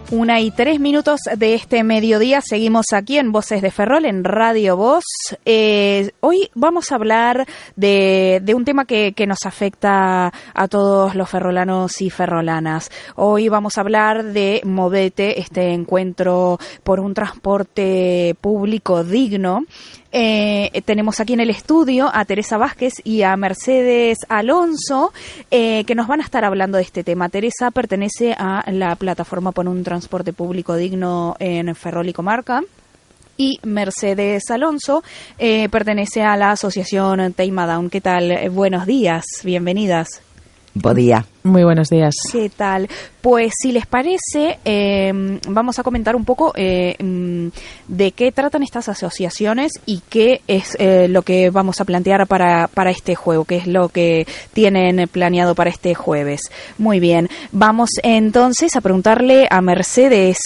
1:03 de este mediodía. Seguimos aquí en Voces de Ferrol, en Radio Voz. Hoy vamos a hablar de un tema que nos afecta a todos los ferrolanos y ferrolanas. Hoy vamos a hablar de Movete, este encuentro por un transporte público digno. Tenemos aquí en el estudio a Teresa Vázquez y a Mercedes Alonso, que nos van a estar hablando de este tema. Teresa pertenece a la plataforma por un transporte público digno en Ferrol y Comarca. Y Mercedes Alonso pertenece a la asociación Teima Down. ¿Qué tal? Buenos días, bienvenidas. Buen día. Muy buenos días. ¿Qué tal? Pues si les parece, vamos a comentar un poco de qué tratan estas asociaciones y qué es lo que vamos a plantear para este juego, qué es lo que tienen planeado para este jueves. Muy bien, vamos entonces a preguntarle a Mercedes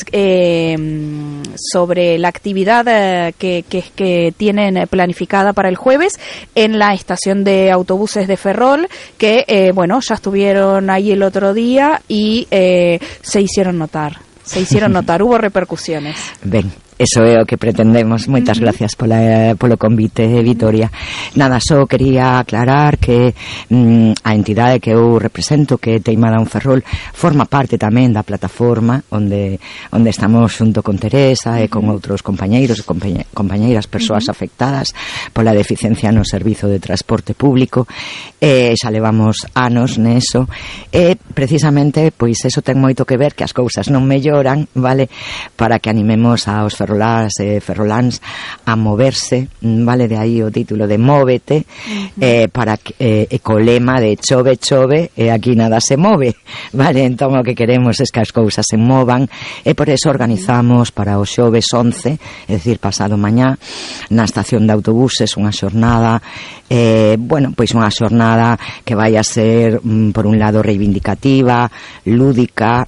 sobre la actividad que tienen planificada para el jueves en la estación de autobuses de Ferrol, que ya estuvieron ahí el otro día y se hicieron notar, hubo repercusiones. Ben, eso é o que pretendemos. Moitas gracias polo convite, Vitoria. Nada, só quería aclarar que a entidade que eu represento, que é Teima Down Ferrol, forma parte tamén da plataforma onde estamos xunto con Teresa e con outros compañeiros e compañeiras, persoas afectadas pola deficiencia no servizo de transporte público. Xa levamos anos neso e precisamente pois eso ten moito que ver, que as cousas non melloran, vale, para que animemos aos ferroláns e ferroláns a moverse, vale, de aí o título de Móvete, para que co lema de chove, chove e aquí nada se move, vale. Entón o que queremos é que as cousas se movan e por eso organizamos para o xoves 11, é dicir, pasado mañá, na estación de autobuses, unha xornada pois unha xornada que vai a ser por un lado reivindicativa, lúdica,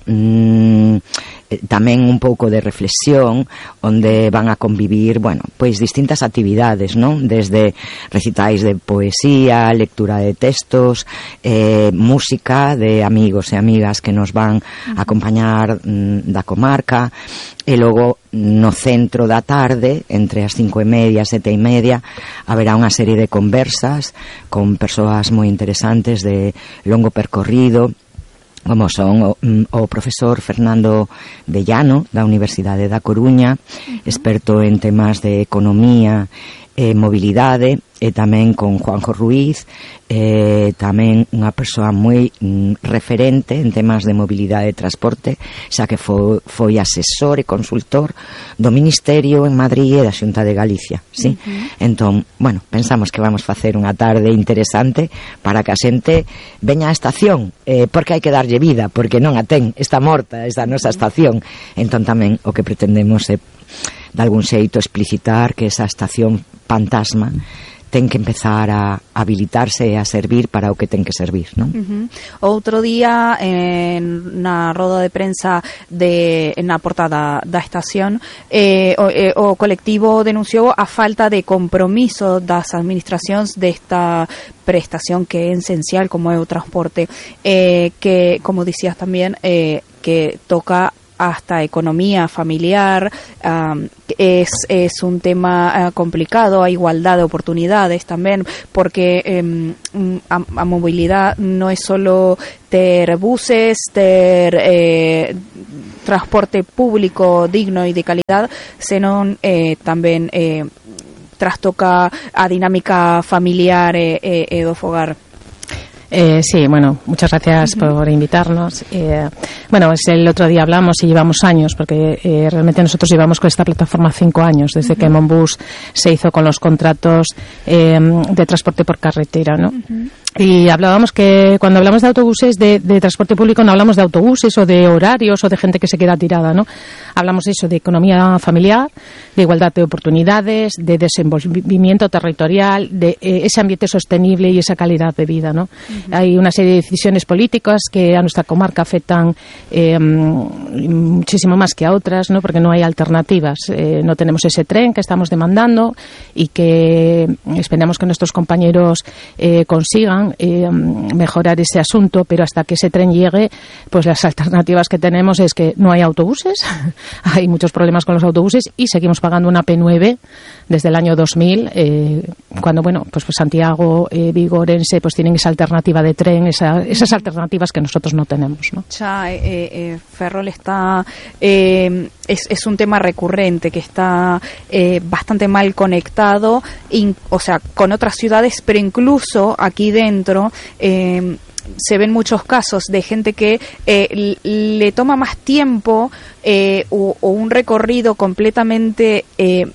tamén un pouco de reflexión, onde van a convivir, pois distintas actividades, non? Desde recitais de poesía, lectura de textos, música de amigos e amigas que nos van a acompañar da comarca, e logo no centro da tarde, entre as 5:30 e 7:30, haberá unha serie de conversas con persoas moi interesantes de longo percorrido, como son o profesor Fernando Vellano da Universidade da Coruña, experto en temas de economía e mobilidade, e tamén con Juanjo Ruiz, tamén unha persoa moi referente en temas de mobilidade e transporte, xa que foi asesor e consultor do Ministerio en Madrid e da Xunta de Galicia, sí? Entón, pensamos que vamos facer unha tarde interesante para que a xente veña á estación, porque hai que darlle vida, porque non a ten, está morta esta nosa estación. Entón tamén o que pretendemos é de algún xeito explicitar que esa estación fantasma ten que empezar a habilitarse e a servir para o que ten que servir, non? Outro día, na roda de prensa na portada da estación, o colectivo denunciou a falta de compromiso das administracións desta prestación que é esencial como é o transporte, que, como dicías tamén, que toca hasta economía familiar, es un tema complicado, a igualdad de oportunidades tamén, porque a movilidad no é solo ter buses, ter transporte público digno e de calidad, senón tamén trastoca a dinámica familiar e do fogar. Sí, muchas gracias por invitarnos. El otro día hablamos y llevamos años, porque realmente nosotros llevamos con esta plataforma 5 años, desde que Monbus se hizo con los contratos de transporte por carretera, ¿no? Y hablábamos que cuando hablamos de autobuses, de transporte público, no hablamos de autobuses o de horarios o de gente que se queda tirada, ¿no? Hablamos de eso, de economía familiar, de igualdad de oportunidades, de desenvolvimiento territorial, de ese ambiente sostenible y esa calidad de vida, ¿no? Hay una serie de decisiones políticas que a nuestra comarca afectan muchísimo más que a otras, ¿no? Porque no hay alternativas. No tenemos ese tren que estamos demandando y que esperamos que nuestros compañeros consigan intentan mejorar ese asunto, pero hasta que ese tren llegue, pues las alternativas que tenemos es que no hay autobuses, hay muchos problemas con los autobuses y seguimos pagando una P9 desde el año 2000, cuando, bueno, pues Santiago, Vigo, Orense, pues tienen esa alternativa de tren, esas alternativas que nosotros no tenemos, ¿no? Ya, Ferrol está... es un tema recurrente que está bastante mal conectado, o sea, con otras ciudades, pero incluso aquí dentro se ven muchos casos de gente que le toma más tiempo o un recorrido completamente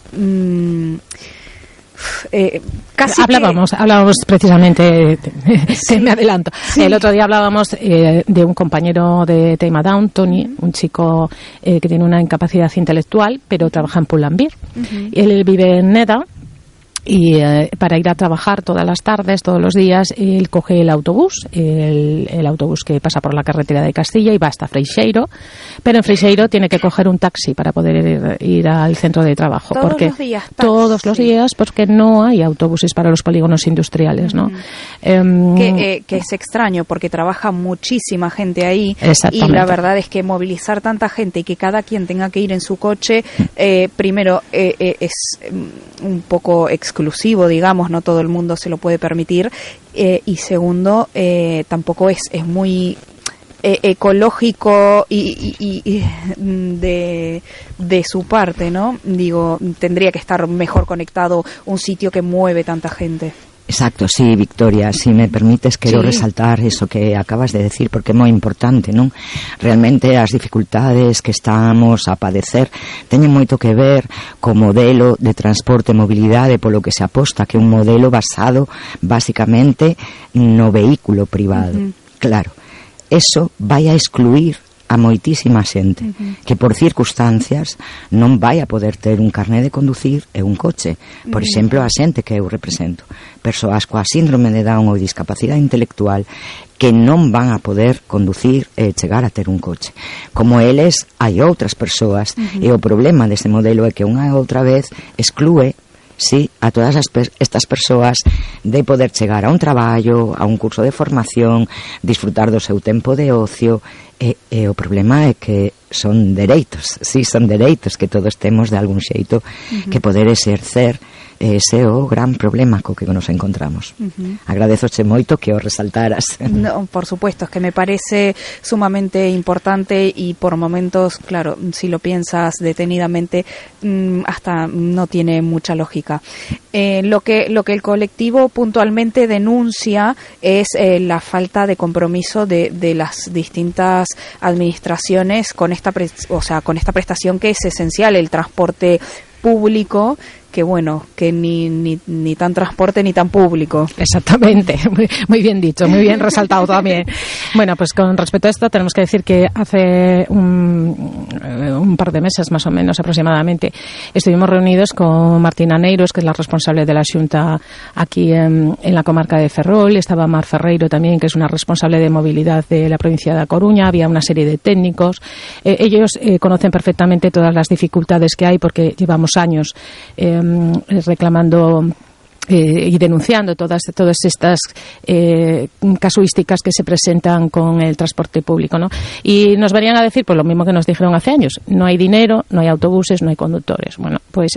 casi hablábamos precisamente sí, me adelanto. Sí. El otro día hablábamos de un compañero de Tema Down, Tony, un chico que tiene una incapacidad intelectual, pero trabaja en Pull&Bear. Él vive en Neda. Y para ir a trabajar todas las tardes, todos los días, él coge el autobús que pasa por la carretera de Castilla y va hasta Freixeiro, pero en Freixeiro tiene que coger un taxi para poder ir al centro de trabajo. Todos los días, porque no hay autobuses para los polígonos industriales, ¿no? Que es extraño, porque trabaja muchísima gente ahí, y la verdad es que movilizar tanta gente y que cada quien tenga que ir en su coche, primero es un poco exclusivo, digamos, no todo el mundo se lo puede permitir, y segundo, tampoco es muy ecológico y de su parte, ¿no? Digo, tendría que estar mejor conectado un sitio que mueve tanta gente. Exacto, sí, Victoria, si me permites, quero resaltar eso que acabas de decir, porque é moi importante, non? Realmente as dificultades que estamos a padecer teñen moito que ver co modelo de transporte e mobilidade polo que se aposta, que é un modelo basado basicamente no vehículo privado. Claro, eso vai a excluir a moitísima xente que por circunstancias non vai a poder ter un carné de conducir e un coche. Por exemplo, a xente que eu represento, persoas coa síndrome de Down ou discapacidade intelectual que non van a poder conducir e chegar a ter un coche. Como eles, hai outras persoas, e o problema dese modelo é que unha e outra vez exclúe a todas estas persoas de poder chegar a un traballo, a un curso de formación, disfrutar do seu tempo de ocio, e o problema é que son dereitos, son dereitos que todos temos de algún xeito que poder exercer. Ese é o gran problema co que nos encontramos. Agradezoche moito que o resaltaras. No, por supuesto, es que me parece sumamente importante y por momentos, claro, si lo piensas detenidamente, hasta no tiene mucha lógica. Lo que el colectivo puntualmente denuncia es la falta de compromiso de las distintas administraciones con esta prestación que es esencial, el transporte público, que bueno, que ni tan transporte ni tan público. Exactamente, muy bien dicho, muy bien resaltado también. Bueno, pues con respecto a esto tenemos que decir que hace un par de meses más o menos aproximadamente estuvimos reunidos con Martina Neiros, que es la responsable de la Xunta aquí en la comarca de Ferrol. Estaba Mar Ferreiro también, que es una responsable de movilidad de la provincia de A Coruña. Había una serie de técnicos. Ellos conocen perfectamente todas las dificultades que hay porque llevamos años reclamando y denunciando todas estas casuísticas que se presentan con el transporte público, ¿no? Y nos venían a decir pues lo mismo que nos dijeron hace años: no hay dinero, no hay autobuses, no hay conductores. Bueno, pues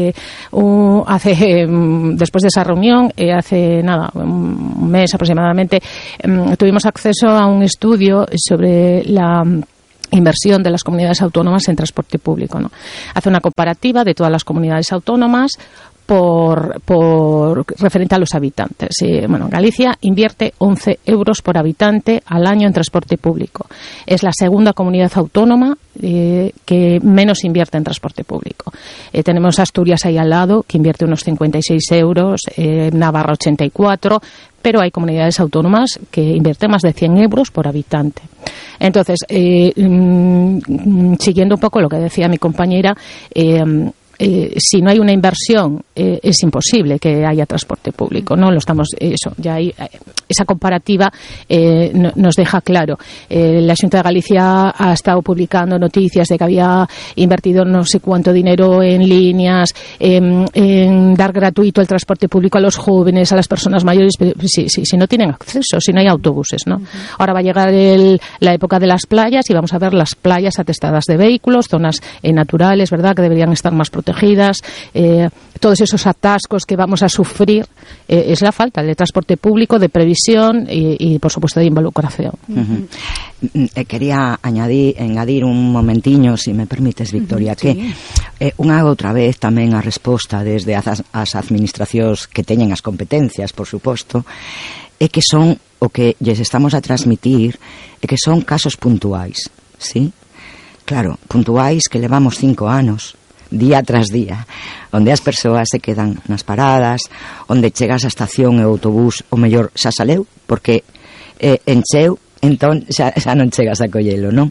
después de esa reunión, hace un mes aproximadamente, tuvimos acceso a un estudio sobre la inversión de las comunidades autónomas en transporte público, ¿no? Hace una comparativa de todas las comunidades autónomas por referente a los habitantes. Bueno, Galicia invierte 11 euros por habitante al año en transporte público. Es la segunda comunidad autónoma que menos invierte en transporte público. Tenemos Asturias ahí al lado, que invierte unos 56 euros, Navarra 84, pero hay comunidades autónomas que invierten más de 100 euros por habitante. Entonces, siguiendo un poco lo que decía mi compañera, si no hay una inversión, es imposible que haya transporte público, ¿no? Ya hay esa comparativa nos deja claro. La Xunta de Galicia ha estado publicando noticias de que había invertido no sé cuánto dinero en líneas, en dar gratuito el transporte público a los jóvenes, a las personas mayores, pero si no tienen acceso, si no hay autobuses, ¿no? Ahora va a llegar la época de las playas y vamos a ver las playas atestadas de vehículos, zonas naturales, ¿verdad?, que deberían estar más protegidas. Todos esos atascos que vamos a sufrir es la falta de transporte público, de previsión y por supuesto, de involucración. Quería engadir un momentiño, si me permites, Victoria, que unha outra vez tamén a resposta desde as administracións que teñen as competencias, por suposto, é que son o que lles estamos a transmitir, é que son casos puntuais, ¿sí? Claro, puntuais que levamos 5 anos, día tras día, onde as persoas se quedan nas paradas, onde chegas á estación e o autobús, o mellor xa saleu, porque encheu, entón xa non chegas a collelo, non?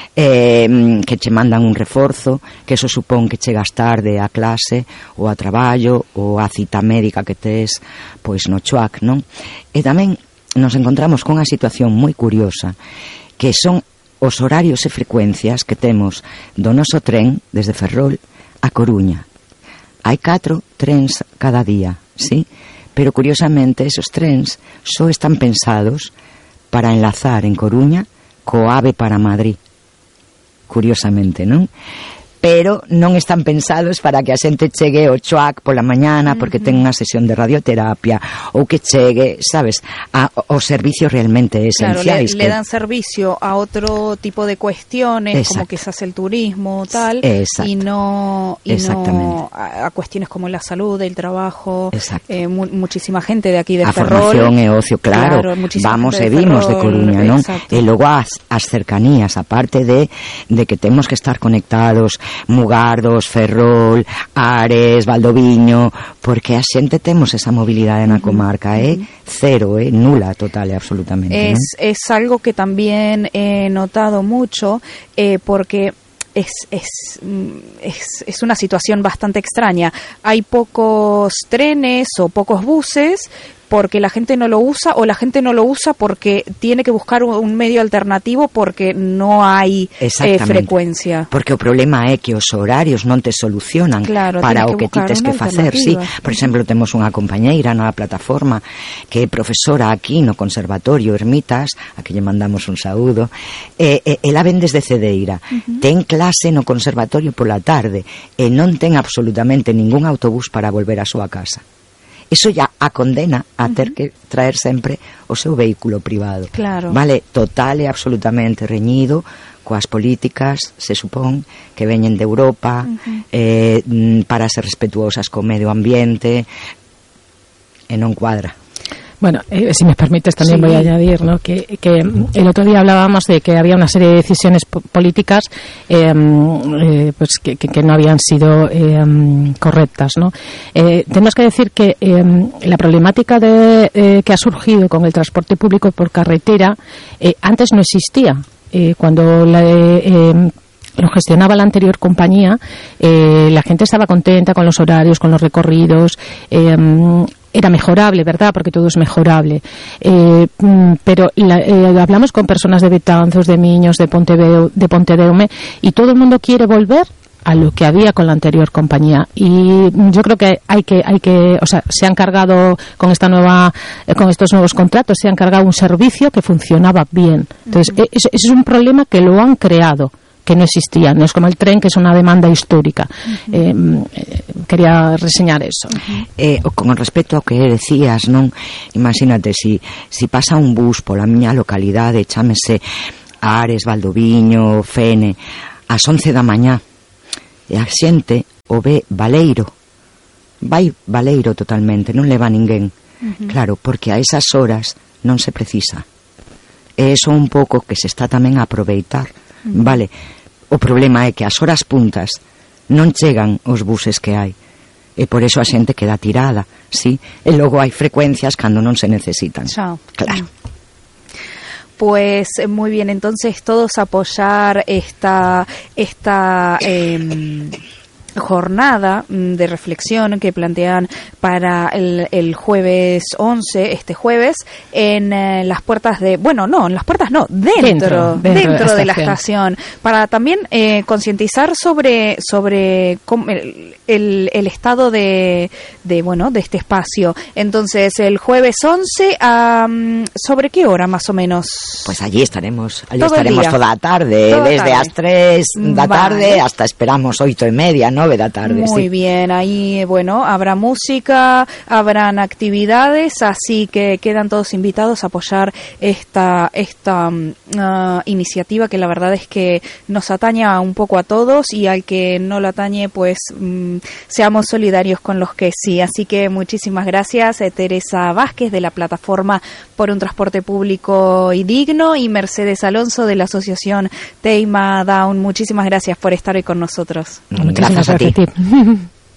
Que che mandan un reforzo, que eso supón que chegas tarde á clase, ou a traballo, ou a cita médica que tes, pois no choac, non? E tamén nos encontramos con unha situación moi curiosa, que son os horarios e frecuencias que temos do noso tren desde Ferrol a Coruña. Hai 4 trens cada día, ¿sí? Pero curiosamente esos trens só están pensados para enlazar en Coruña co AVE para Madrid. Curiosamente, non? Pero non están pensados para que a xente chegue ao choac pola mañana porque ten unha sesión de radioterapia ou que chegue, sabes, aos servicios realmente esenciais. Claro, le dan servicio a otro tipo de cuestiones, como quizás el turismo, tal, y no a cuestiones como la salud, el trabajo. Muchísima gente de aquí de Ferrol. A formación e ocio, claro vamos e vimos de Coruña, non? E logo as cercanías, aparte de que temos que estar conectados Mugardos, Ferrol, Ares, Valdoviño, porque a xente temos esa mobilidade na comarca, cero, nula, total e absolutamente. Es algo que también he notado mucho, porque es una situación bastante extraña. Hay pocos trenes o pocos buses porque la gente no lo usa, o la gente no lo usa porque tiene que buscar un medio alternativo porque no hai frecuencia. Porque o problema é que os horarios non te solucionan para o que ti tes que facer. Sí. Por exemplo, temos unha compañeira na plataforma que é profesora aquí no Conservatorio Ermitas, a que lle mandamos un saúdo, ela ven desde Cedeira, ten clase no Conservatorio pola tarde e non ten absolutamente ningún autobús para volver á súa casa. Eso ya a condena a ter que traer sempre o seu vehículo privado. Claro. Vale, total e absolutamente reñido coas políticas, se supón, que veñen de Europa, para ser respetuosas co medio ambiente, e non cuadra. Bueno, si me permites también voy a añadir, ¿no?, que el otro día hablábamos de que había una serie de decisiones políticas pues que no habían sido correctas, ¿no? Tenemos que decir que la problemática que ha surgido con el transporte público por carretera antes no existía. Cuando lo gestionaba la anterior compañía, la gente estaba contenta con los horarios, con los recorridos, era mejorable, ¿verdad? Porque todo es mejorable. Pero hablamos con personas de Betanzos, de Miños, de Pontedeume, y todo el mundo quiere volver a lo que había con la anterior compañía. Y yo creo que hay que, o sea, se han cargado con estos nuevos contratos, se han cargado un servicio que funcionaba bien. Entonces, ese es un problema que lo han creado, que no existía, no es como el tren, que es una demanda histórica. Quería reseñar eso. Con respecto ao que decías, non, imagínate, si pasa un bus pola miña localidade, chámese Ares, Valdoviño, Fene, ás 11 da mañá, e a xente o ve baleiro, vai baleiro totalmente, non leva ninguén. Claro, porque a esas horas non se precisa. E iso un pouco que se está tamén a aproveitar. Vale, o problema é que as horas puntas non chegan os buses que hai, e por eso a xente queda tirada, sí? E logo hai frecuencias cando non se necesitan. Claro. Pues muy bien, entonces todos apoyar esta jornada de reflexión que plantean para el jueves 11, este jueves, en las puertas de... Bueno, no, en las puertas no, dentro de la estación, para también concientizar sobre el estado de este espacio. Entonces, el jueves 11, ¿sobre qué hora más o menos? Pues allí estaremos toda la tarde, desde las 3 de la tarde hasta esperamos 8:30, 9 de la tarde. Muy bien, ahí, bueno, habrá música, habrán actividades, así que quedan todos invitados a apoyar esta iniciativa que la verdad es que nos atañe un poco a todos, y al que no lo atañe, pues seamos solidarios con los que sí. Así que muchísimas gracias, Teresa Vázquez, de la Plataforma por un Transporte Público y Digno, y Mercedes Alonso, de la Asociación Teima Down. Muchísimas gracias por estar hoy con nosotros. Gracias a ti.